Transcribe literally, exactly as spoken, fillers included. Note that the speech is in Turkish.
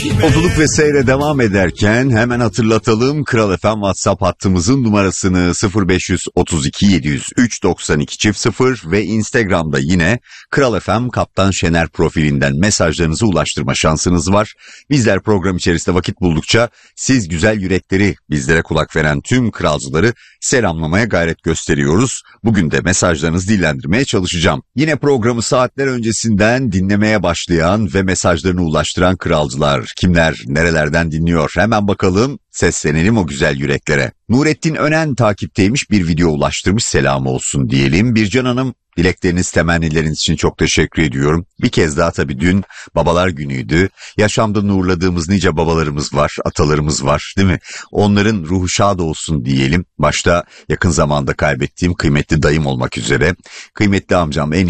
Yolculuk ve seyre devam ederken hemen hatırlatalım. Kral F M WhatsApp hattımızın numarasını sıfır beş otuz iki yedi yüz üç doksan iki çift sıfır ve Instagram'da yine Kral F M Kaptan Şener profilinden mesajlarınızı ulaştırma şansınız var. Bizler program içerisinde vakit buldukça siz güzel yürekleri, bizlere kulak veren tüm kralcıları selamlamaya gayret gösteriyoruz. Bugün de mesajlarınızı dillendirmeye çalışacağım. Yine programı saatler öncesinden dinlemeye başlayan ve mesajlarını ulaştıran kralcılar kimler, nerelerden dinliyor? Hemen bakalım, seslenelim o güzel yüreklere. Nurettin Önen takipteymiş, bir video ulaştırmış, selam olsun diyelim. Bircan Hanım, dilekleriniz, temennileriniz için çok teşekkür ediyorum. Bir kez daha tabii dün babalar günüydü. Yaşamda nurladığımız nice babalarımız var, atalarımız var değil mi? Onların ruhu şad olsun diyelim. Başta yakın zamanda kaybettiğim kıymetli dayım olmak üzere. Kıymetli amcam, en